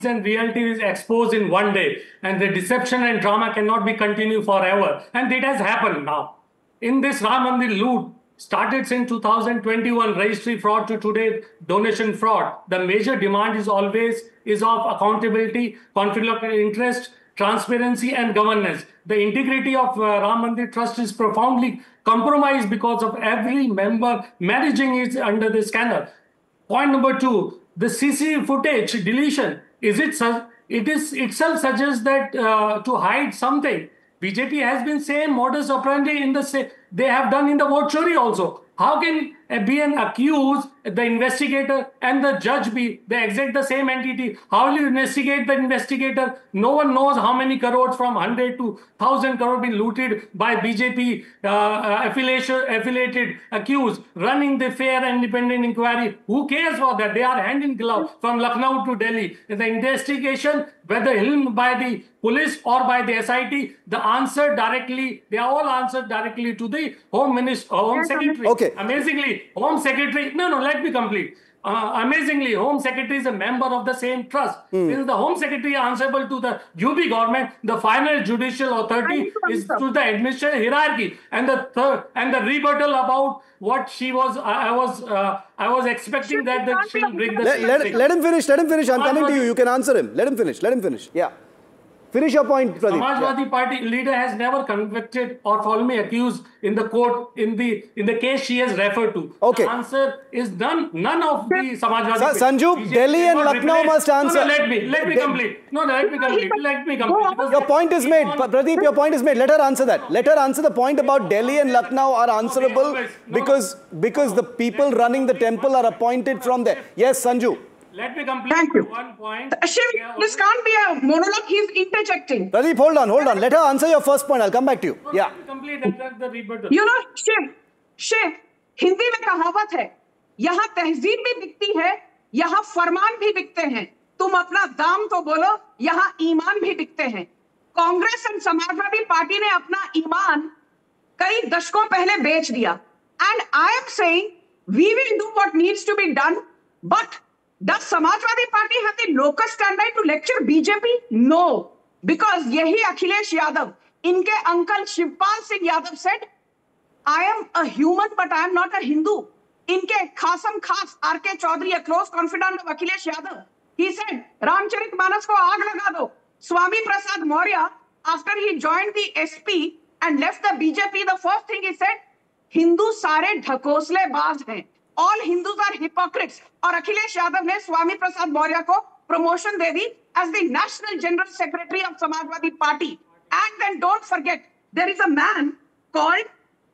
and reality is exposed in one day, and the deception and drama cannot be continued forever. And it has happened now. In this Ram Mandir loot, started since 2021, registry fraud to today, donation fraud. The major demand is always of accountability, conflict of interest, transparency, and governance. The integrity of Ram Mandir Trust is profoundly compromised because of every member managing it under the scanner. Point number two, the CCTV footage deletion. It is itself suggests that to hide something. BJP has been same modus operandi in the they have done in the vote chori also. How can be an accused, the investigator and the judge be the exact the same entity? How will you investigate the investigator? No one knows how many crores from 100 to 1,000 crore been looted by BJP affiliated accused running the fair and independent inquiry. Who cares for that? They are hand in glove from Lucknow to Delhi. In the investigation, whether held by the police or by the SIT, the answer directly, they are all answered directly to the Home Minister, Home Secretary. Okay. Amazingly, Home Secretary, no, let me complete. Amazingly, Home Secretary is a member of the same trust. Since the Home Secretary is answerable to the UP government, the final judicial authority is to the administrative hierarchy. And the third, and the rebuttal about what she was, I was expecting that she will bring the let him finish. Let him finish. I'm coming to you. You can answer him. Let him finish. Let him finish. Yeah. Finish your point, Pradeep. Samajwadi Party leader has never convicted or formally accused in the court in the case she has referred to. Okay. The answer is none of the Samajwadi. Sanju, Delhi and Lucknow must answer. No, let me complete. No, let me complete. Let me complete. Your point is made, Pradeep. Your point is made. Let her answer that. Let her answer the point about Delhi and Lucknow are answerable because the people running the temple are appointed from there. Yes, Sanju. Let me complete one point. Shiv, this can't be a monologue. He's interjecting. Pradeep, hold on. Let her answer your first point. I'll come back to you. Yeah. Let me complete the rebuttal. You know, Shiv, Hindi में कहावत है, यहाँ तहजीब भी बिकती है, यहाँ फरमान भी बिकते हैं. तुम अपना दाम तो बोलो, यहाँ ईमान भी बिकते हैं. कांग्रेस और समाजवादी पार्टी ने अपना ईमान कई दशकों पहले बेच दिया. And I am saying we will do what needs to be done, but does Samajwadi Party have the locus standi to lecture BJP? No. Because yehi Akhilesh Yadav, inke uncle Shivpal Singh Yadav said, I am a human but I am not a Hindu. Inke Khasam Khas, R.K. Chaudhary, a close confidant of Akhilesh Yadav, he said, Ramcharit Manas ko aag laga do. Swami Prasad Maurya, after he joined the SP and left the BJP, the first thing he said, Hindu sare dhakosle baaz hain. All Hindus are hypocrites. और अखिलेश यादव ने स्वामी प्रसाद मौर्य को promotion they the as the National General Secretary of Samajwadi Party. And then don't forget, there is a man called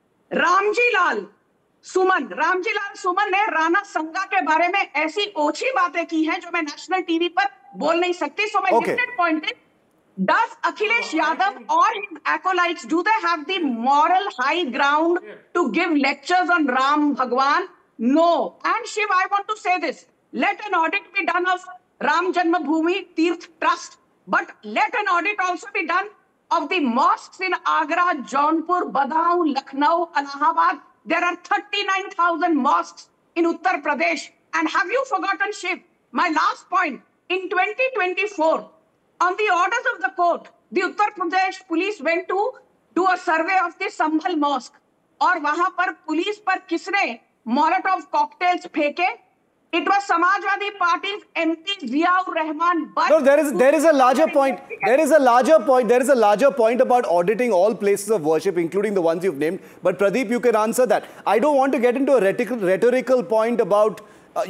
Ramji Lal Suman. Ramji Lal Suman ने राणा संगा के बारे में ऐसी ओछी बातें की हैं जो मैं नेशनल टीवी पर बोल नहीं सकती. So my limited point is, does Akhilesh Yadav or his acolytes, do they have the moral high ground to give lectures on Ram Bhagwan? No. And Shiv, I want to say this. Let an audit be done of Ram Janmabhoomi Tirth Trust. But let an audit also be done of the mosques in Agra, Jaunpur, Badaun, Lucknow, Allahabad. There are 39,000 mosques in Uttar Pradesh. And have you forgotten, Shiv? My last point. In 2024, on the orders of the court, the Uttar Pradesh police went to do a survey of the Sambhal Mosque. और वहां पर police पर किसने Molotov cocktails फेंके? It was Samajwadi Party's MP Ziaur Rahman. But no, there is a larger point. There is a larger point about auditing all places of worship, including the ones you've named. But Pradeep, you can answer that. I don't want to get into a rhetorical point about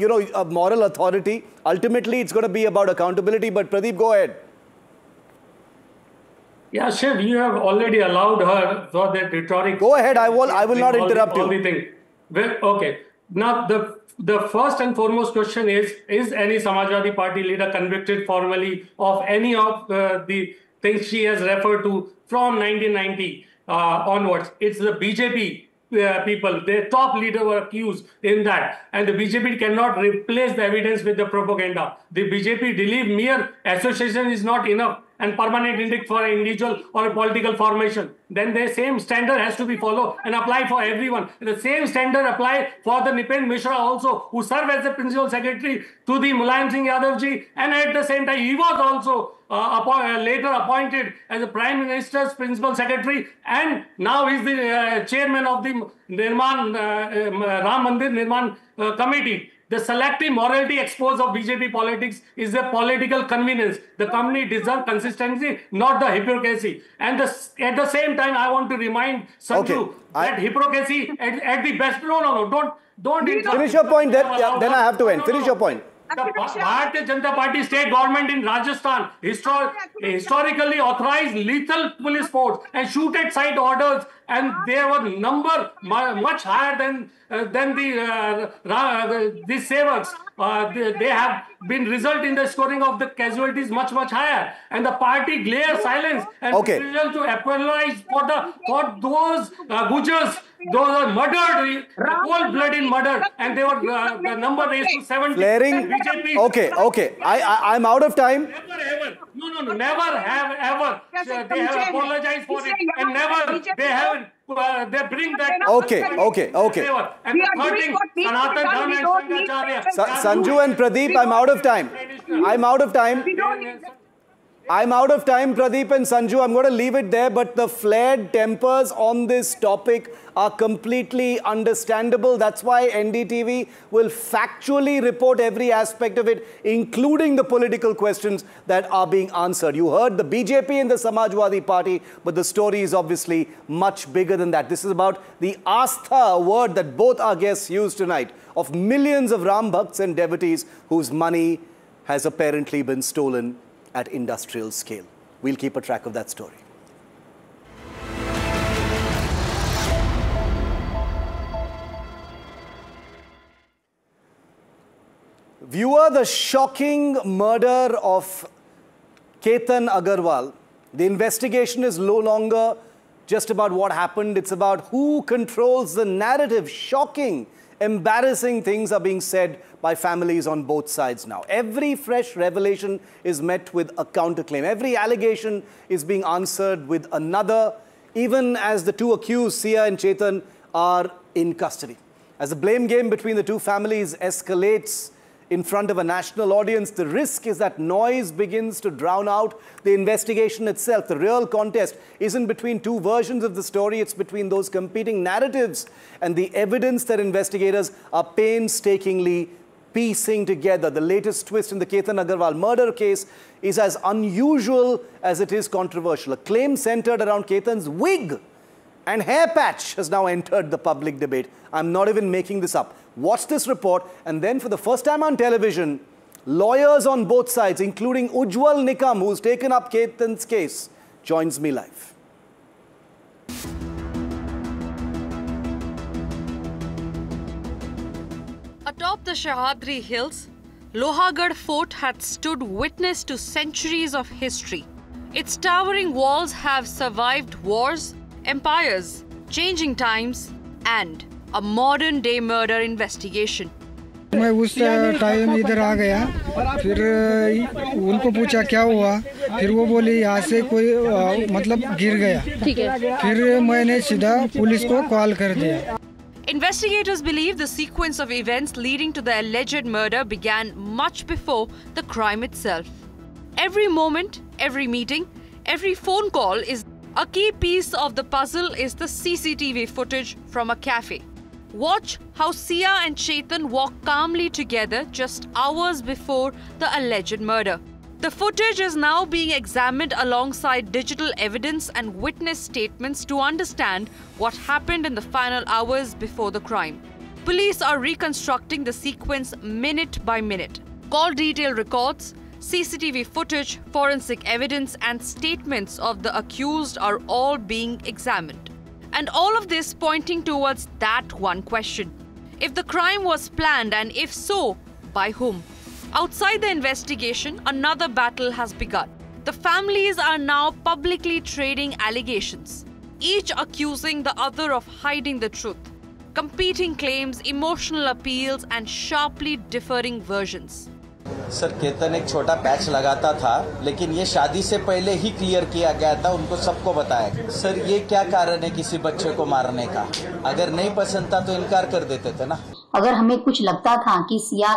a moral authority. Ultimately, it's going to be about accountability. But Pradeep, go ahead. Yeah, Shiv, you have already allowed her for that rhetoric. Go ahead. I will not interrupt you. Well, okay. Now, the first and foremost question is any Samajwadi Party leader convicted formally of any of the things she has referred to from 1990 onwards? It's the BJP people. Their top leader were accused in that. And the BJP cannot replace the evidence with the propaganda. The BJP believe mere association is not enough. and permanent interdict for an individual or a political formation, then the same standard has to be followed and applied for everyone. The same standard apply for the Nipendra Mishra also, who served as the principal secretary to the Mulayam Singh Yadav ji, and at the same time he was also later appointed as the Prime Minister's principal secretary, and now he's the chairman of the Ram Mandir Nirman Committee. The selective morality exposed of BJP politics is a political convenience. The company deserves consistency, not the hypocrisy. And at the same time, I want to remind Sanju that hypocrisy at the best. No, don't finish your point. Then I have to end. Finish your point. The Bharatiya Janata Party state government in Rajasthan historically authorized lethal police force and shoot at sight orders, and there were number much higher than the sevaks. They have been result in the scoring of the casualties much higher, and the party glares silence and refusal to apologize for those Gujars. Those are murdered, cold-blooded murder, and they were the number raised to 70. Flaring. Okay. I'm out of time. Never ever. No. Never have ever. They have apologized for it, and never they haven't. They bring that. Okay. And the third thing, Sanatan Dharma and Sangacharya. Sanju and Pradeep, I'm out of time. I'm out of time, Pradeep and Sanju. I'm going to leave it there, but the flared tempers on this topic are completely understandable. That's why NDTV will factually report every aspect of it, including the political questions that are being answered. You heard the BJP and the Samajwadi Party, but the story is obviously much bigger than that. This is about the Astha, a word that both our guests used tonight, of millions of Ram Bhakts and devotees whose money has apparently been stolen at industrial scale. We'll keep a track of that story. Viewer, the shocking murder of Ketan Agarwal. The investigation is no longer just about what happened. It's about who controls the narrative. Shocking, embarrassing things are being said by families on both sides now. Every fresh revelation is met with a counterclaim. Every allegation is being answered with another, even as the two accused, Sia and Chetan, are in custody. As the blame game between the two families escalates in front of a national audience, the risk is that noise begins to drown out the investigation itself. The real contest isn't between two versions of the story, it's between those competing narratives and the evidence that investigators are painstakingly piecing together. The latest twist in the Ketan Agarwal murder case is as unusual as it is controversial. A claim centered around Ketan's wig and hair patch has now entered the public debate. I'm not even making this up. Watch this report, and then for the first time on television, lawyers on both sides, including Ujjwal Nikam, who's taken up Ketan's case, joins me live. Atop the Sahyadri Hills, Lohagarh Fort had stood witness to centuries of history. Its towering walls have survived wars, empires, changing times, and a modern-day murder investigation. मैं उस time इधर आ गया, फिर उनको पूछा क्या हुआ, फिर वो बोली यहाँ से कोई मतलब गिर गया, फिर मैंने सीधा पुलिस को कॉल कर दिया. Investigators believe the sequence of events leading to the alleged murder began much before the crime itself. Every moment, every meeting, every phone call is a key piece of the puzzle is the CCTV footage from a cafe. Watch how Sia and Chetan walk calmly together just hours before the alleged murder. The footage is now being examined alongside digital evidence and witness statements to understand what happened in the final hours before the crime. Police are reconstructing the sequence minute by minute. Call detail records, CCTV footage, forensic evidence, and statements of the accused are all being examined. And all of this pointing towards that one question. If the crime was planned, and if so, by whom? Outside the investigation, another battle has begun. The families are now publicly trading allegations, each accusing the other of hiding the truth. Competing claims, emotional appeals, and sharply differing versions. Sir Ketan एक छोटा patch लगाता था, लेकिन ये शादी से पहले ही clear किया गया था, उनको सबको बताया। सर ये क्या कारण है किसी बच्चे को मारने का? अगर नहीं पसंद था तो इनकार कर देते थे ना। अगर हमें कुछ लगता था कि सिया